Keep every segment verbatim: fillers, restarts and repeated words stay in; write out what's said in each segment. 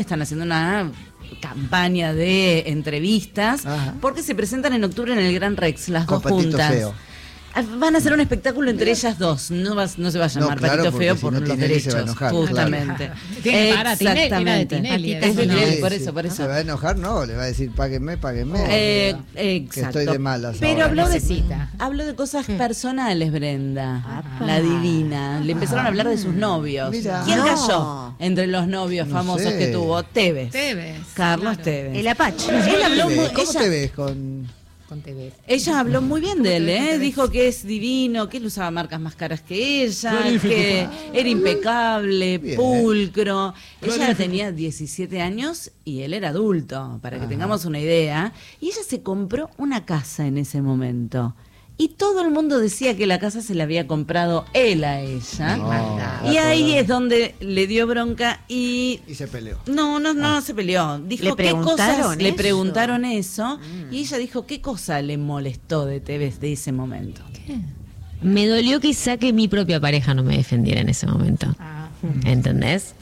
están haciendo una campaña de entrevistas. Ajá. Porque se presentan en octubre en el Gran Rex, las con dos Patito juntas. Feo. Van a hacer un espectáculo entre Mira. ellas dos. No, va, no se va a llamar no, claro, Patito Feo por si no los derechos. Se va a enojar, justamente. Claro. Exactamente. Tinelli, es de Tinelli, por eso, por eso. ¿Se va a enojar? No, le va a decir páguenme, páguenme. Eh, que exacto. estoy de malas. Pero ahora, habló, no de, cita. habló de cosas personales, Brenda. Apa. La divina. Le empezaron a hablar de sus novios. Mira. ¿Quién no. cayó entre los novios no famosos sé. que tuvo? Tevez. Tevez. Carlos claro. Tevez. El Apache. Él habló muy, ¿Cómo ella, te ves con...? Ella habló muy bien de él, ¿eh? Dijo que es divino, que él usaba marcas más caras que ella, que era impecable, bien. pulcro. Ella tenía diecisiete años y él era adulto, para que Ajá. tengamos una idea. Y ella se compró una casa en ese momento. Y todo el mundo decía que la casa se la había comprado él a ella. No, y ahí es donde le dio bronca y... Y se peleó. No, no, no, ah. no se peleó. Dijo qué cosas le preguntaron eso. Mm. Y ella dijo qué cosa le molestó de Tevez de ese momento. ¿Qué? Me dolió quizá que mi propia pareja no me defendiera en ese momento. Ah. ¿Entendés?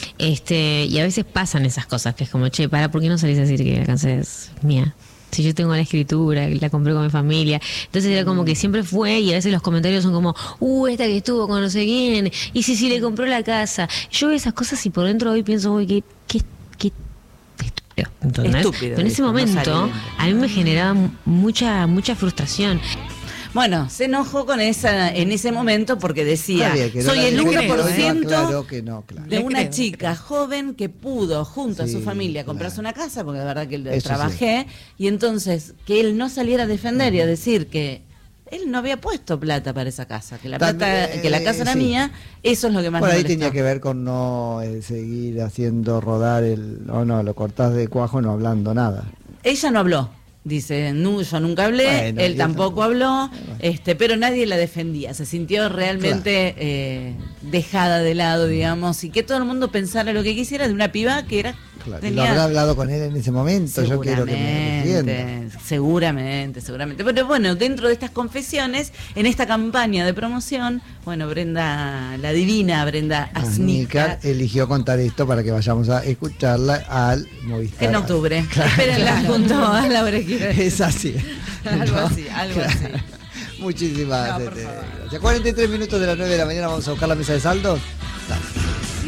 Este, y a veces pasan esas cosas que es como, che, para, ¿por qué no salís a decir que la canción es mía? Si yo tengo la escritura, la compré con mi familia. Entonces era como que siempre fue, y a veces los comentarios son como, uh, esta que estuvo con no sé quién, y si sí le compró la casa. Yo veo esas cosas y por dentro hoy pienso, uy, qué, qué, qué estúpido. ¿Entendés? Estúpido. Pero en ese momento, no a mí me generaba mucha, mucha frustración. Bueno, se enojó con esa en ese momento porque decía, soy el uno por ciento claro que no, claro. de una chica joven que pudo junto sí, a su familia claro. comprarse una casa, porque de verdad que Eso trabajé, sí. y entonces que él no saliera a defender uh-huh. y a decir que él no había puesto plata para esa casa, que la plata, También, que la casa era sí. mía, eso es lo que más me Por ahí molestó. Tenía que ver con no eh, seguir haciendo rodar el, o no, lo cortás de cuajo no hablando nada. Ella no habló. Dice, no, yo nunca hablé, bueno, él tampoco, tampoco habló, bueno. este, pero nadie la defendía, se sintió realmente claro. eh, dejada de lado, digamos, y que todo el mundo pensara lo que quisiera de una piba que era... Claro. Tenía... ¿Lo habrá hablado con él en ese momento? Yo quiero que me defienda. Seguramente, seguramente. Pero bueno, dentro de estas confesiones, en esta campaña de promoción, bueno, Brenda, la divina Brenda Asnicar, eligió contar esto para que vayamos a escucharla al Movistar. En octubre. Claro. Espérenla junto a Laura Quiroga. Es así. algo no, así, algo claro. así. Muchísimas no, gracias. cuarenta y tres minutos de las nueve de la mañana vamos a buscar la mesa de saldos. Dale.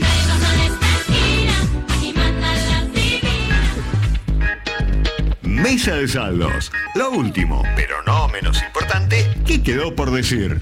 Mesa de saldos. Lo último, pero no menos importante, ¿qué quedó por decir?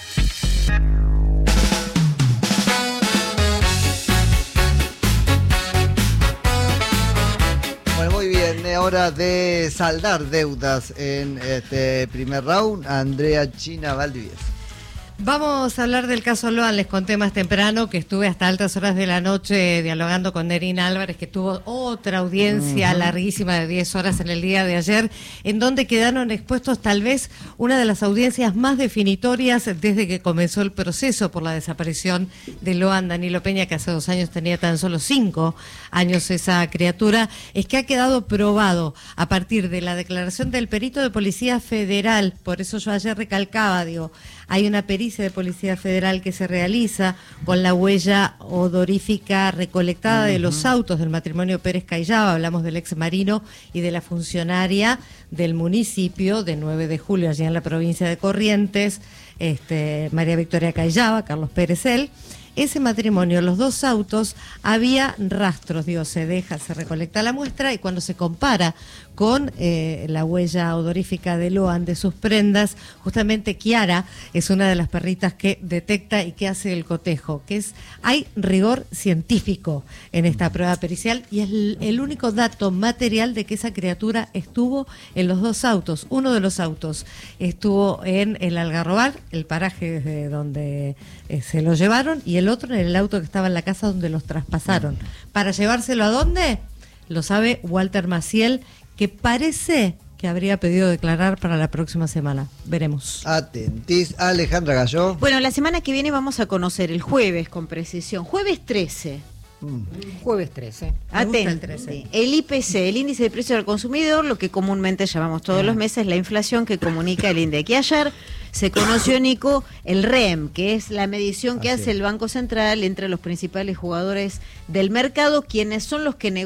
Bueno, muy bien, hora de saldar deudas en este primer round. Andrea China Valdivieso. Vamos a hablar del caso Loan. Les conté más temprano que estuve hasta altas horas de la noche dialogando con Nerina Álvarez, que tuvo otra audiencia uh-huh. larguísima de diez horas en el día de ayer, en donde quedaron expuestos tal vez una de las audiencias más definitorias desde que comenzó el proceso por la desaparición de Loan Danilo Peña, que hace dos años tenía tan solo cinco años esa criatura. Es que ha quedado probado a partir de la declaración del perito de Policía Federal. Por eso yo ayer recalcaba, digo, hay una pericia de Policía Federal que se realiza con la huella odorífica recolectada uh-huh. de los autos del matrimonio Pérez Cayaba. Hablamos del ex marino y de la funcionaria del municipio de nueve de julio, allí en la provincia de Corrientes, este, María Victoria Cayaba, Carlos Pérez él. Ese matrimonio, los dos autos, había rastros, digo, se deja, se recolecta la muestra y cuando se compara con eh, la huella odorífica de Loan de sus prendas, justamente Kiara es una de las perritas que detecta y que hace el cotejo, que es, hay rigor científico en esta prueba pericial y es el, el único dato material de que esa criatura estuvo en los dos autos. Uno de los autos estuvo en el Algarrobal, el paraje desde donde eh, se lo llevaron, y el otro en el auto que estaba en la casa donde los traspasaron. ¿Para llevárselo a dónde? Lo sabe Walter Maciel, que parece que habría pedido declarar para la próxima semana. Veremos. Atentís. Alejandra Galló. Bueno, la semana que viene vamos a conocer el jueves con precisión. Jueves trece. Mm. Jueves trece. Me gusta el Atento. trece. Sí. El I P C, el índice de precio del consumidor, lo que comúnmente llamamos todos los meses la inflación que comunica el INDEC. Y ayer se conoció, Nico, el R E M, que es la medición que Así hace es. el Banco Central entre los principales jugadores del mercado, quienes son los que negocian